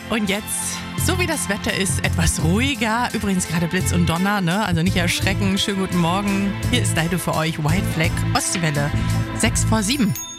Und jetzt, so wie das Wetter ist, etwas ruhiger. Übrigens gerade Blitz und Donner, ne? Also nicht erschrecken. Schönen guten Morgen. Hier ist Daido für euch. White Flag, Ostseewelle, 6 vor 7.